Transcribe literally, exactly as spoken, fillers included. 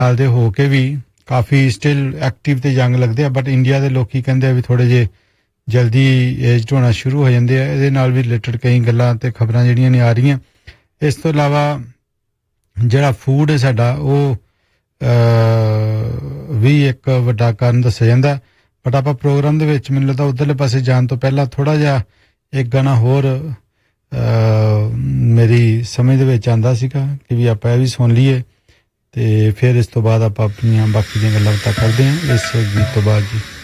ਸਾਲ ਦੇ ਹੋ ਕੇ ਵੀ ਕਾਫੀ ਸਟਿਲ ਐਕਟਿਵ ਤੇ ਯੰਗ ਲੱਗਦੇ ਆ ਬਟ ਇੰਡੀਆ ਦੇ ਲੋਕੀ ਕਹਿੰਦੇ ਆ ਵੀ ਥੋੜੇ ਜੇ ਜਲਦੀ ਏਜਡ ਹੋਣਾ ਸ਼ੁਰੂ ਹੋ ਜਾਂਦੇ ਆ ਇਹਦੇ ਨਾਲ ਵੀ ਰਿਲੇਟਡ ਕਈ ਗੱਲਾਂ ਤੇ ਖਬਰਾਂ ਜਿਹੜੀਆਂ ਨੇ ਆ ਰਹੀਆਂ ਇਸ ਤੋਂ ਇਲਾਵਾ ਜਿਹੜਾ ਫੂਡ ਹੈ ਸਾਡਾ ਉਹ ਵੀ ਇੱਕ ਵੱਡਾ ਕਾਰਨ ਦੱਸਿਆ ਜਾਂਦਾ ਬਟ ਆਪਾਂ ਪ੍ਰੋਗਰਾਮ ਦੇ ਵਿੱਚ ਮੈਨੂੰ ਲੱਗਦਾ ਉਧਰਲੇ ਪਾਸੇ ਜਾਣ ਤੋਂ ਪਹਿਲਾਂ ਥੋੜਾ ਜਿਹਾ ਇੱਕ ਗਾਣਾ ਹੋਰ ਮੇਰੀ ਸਮਝ ਦੇ ਵਿੱਚ ਆਂਦਾ ਸੀਗਾ ਕਿ ਵੀ ਆਪਾਂ ਇਹ ਵੀ ਸੁਣ ਲਈਏ ਤੇ ਫਿਰ ਇਸ ਤੋਂ ਬਾਅਦ ਆਪਾਂ ਆਪਣੀਆਂ ਬਾਕੀ ਦੀਆਂ ਗੱਲਾਂ ਬਾਤਾਂ ਕਰਦੇ ਹਾਂ ਇਸ ਗੀਤ ਤੋਂ ਬਾਅਦ ਜੀ